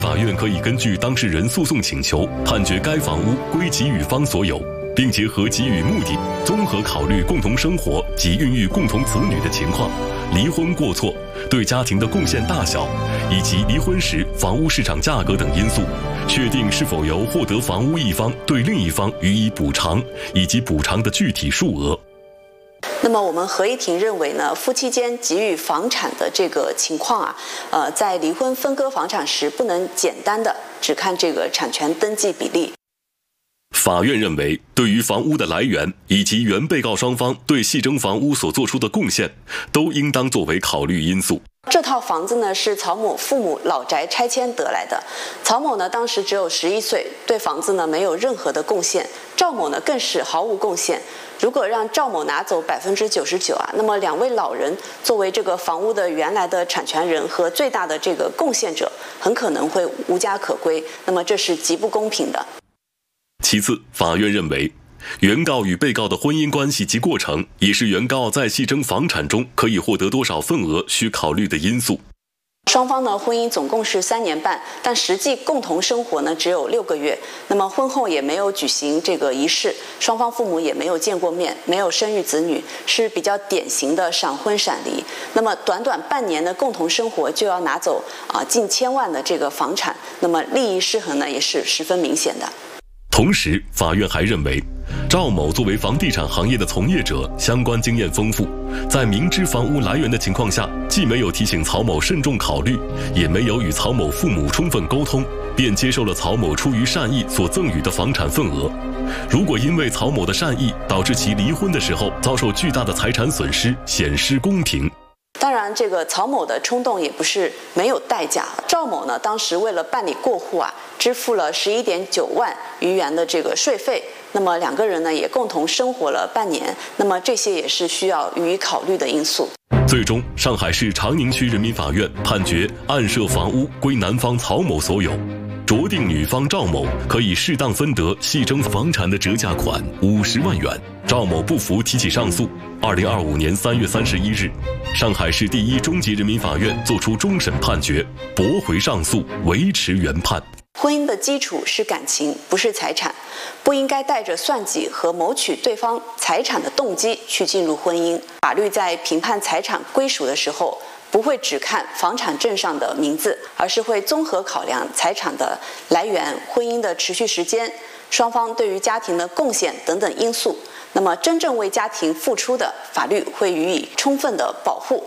法院可以根据当事人诉讼请求，判决该房屋归给予方所有，并结合给予目的，综合考虑共同生活及孕育共同子女的情况、离婚过错、对家庭的贡献大小，以及离婚时房屋市场价格等因素，确定是否由获得房屋一方对另一方予以补偿，以及补偿的具体数额。 那么我们合议庭认为呢，夫妻间给予房产的这个情况在离婚分割房产时，不能简单的只看这个产权登记比例。 法院认为，对于房屋的来源以及原被告双方对系争房屋所做出的贡献，都应当作为考虑因素。 这套房子呢是曹某父母老宅拆迁得来的，曹某呢当时只有11岁，对房子呢没有任何的贡献，赵某呢更是毫无贡献。如果让赵某拿走99%那么两位老人作为这个房屋的原来的产权人和最大的这个贡献者，很可能会无家可归，那么这是极不公平的。 其次，法院认为，原告与被告的婚姻关系及过程，也是原告在系争房产中可以获得多少份额需考虑的因素。 双方呢婚姻总共是3年半，但实际共同生活呢只有6个月。那么婚后也没有举行这个仪式，双方父母也没有见过面，没有生育子女，是比较典型的闪婚闪离。那么短短半年的共同生活就要拿走近千万的这个房产，那么利益失衡呢也是十分明显的。 同时，法院还认为，赵某作为房地产行业的从业者，相关经验丰富，在明知房屋来源的情况下，既没有提醒曹某慎重考虑，也没有与曹某父母充分沟通，便接受了曹某出于善意所赠予的房产份额。如果因为曹某的善意导致其离婚的时候遭受巨大的财产损失，显失公平。 当然，这个曹某的冲动也不是没有代价。赵某呢，当时为了办理过户支付了11.9万余元的这个税费。那么两个人呢，也共同生活了半年。那么这些也是需要予以考虑的因素。 最终，上海市长宁区人民法院判决案涉房屋归男方曹某所有，酌定女方赵某可以适当分得系争房产的折价款50万元。赵某不服，提起上诉。2025年3月31日，上海市第一中级人民法院作出终审判决，驳回上诉，维持原判。 婚姻的基础是感情，不是财产，不应该带着算计和谋取对方财产的动机去进入婚姻。法律在评判财产归属的时候，不会只看房产证上的名字，而是会综合考量财产的来源、婚姻的持续时间、双方对于家庭的贡献等等因素。那么真正为家庭付出的，法律会予以充分的保护。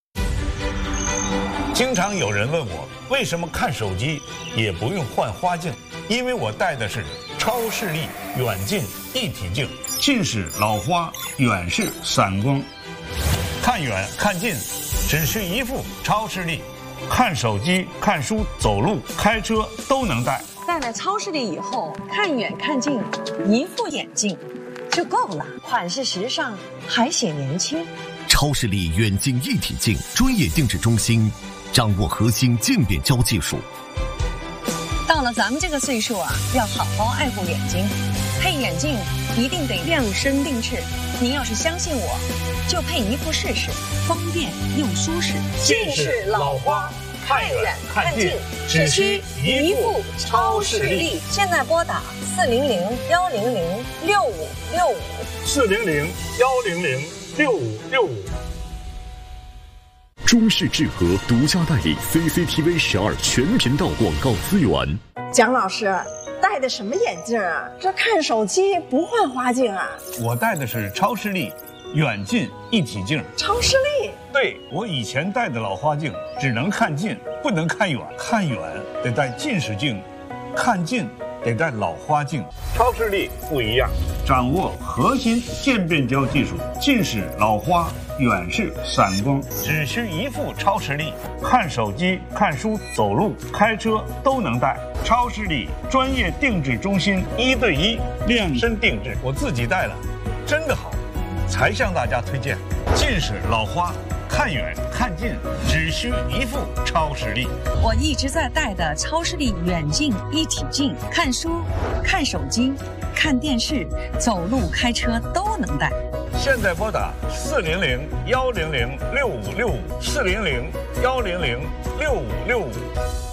经常有人问我，为什么看手机也不用换花镜？因为我戴的是超视力远近一体镜，近视、老花、远视、散光，看远看近只需一副超视力，看手机、看书、走路、开车都能戴。 戴了超视力以后，看远看近一副眼镜就够了，款式时尚还显年轻。 超视力远近一体镜专业定制中心，掌握核心渐变焦技术。 到了咱们这个岁数要好好爱护眼睛，配眼镜一定得量身定制。您要是相信我，就配一副试试，方便又舒适。 近视、老花、看远看近只需一副超视力。 现在拨打 400-100-6565，400-100-6565。 中视智和独家代理 CCTV 12全频道广告资源。 蒋老师戴的什么眼镜这看手机不换花镜我戴的是超视力远近一体镜。 超视力？ 对，我以前戴的老花镜只能看近，不能看远，看远得戴近视镜，看近得戴老花镜。超视力不一样，掌握核心渐变焦技术，近视、老花、远视、散光只需一副超视力，看手机、看书、走路、开车都能戴。超视力专业定制中心，1对1量身定制，我自己戴了，真的好，才向大家推荐。近视、老花、看远看近只需一副超视力。 我一直在戴的超视力远近一体镜，看书、看手机、看电视、走路、开车都能戴。 现在拨打400-100-6565，400-100-6565。